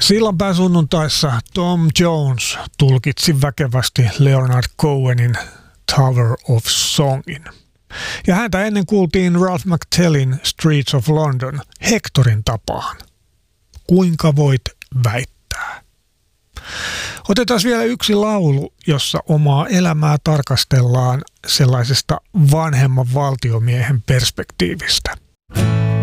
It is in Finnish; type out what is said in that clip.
Sillanpään sunnuntaissa Tom Jones tulkitsi väkevästi Leonard Cohenin Tower of Songin. Ja häntä ennen kuultiin Ralph McTellin Streets of London Hectorin tapaan. Kuinka voit väittää? Otetaan vielä yksi laulu, jossa omaa elämää tarkastellaan sellaisesta vanhemman valtiomiehen perspektiivistä.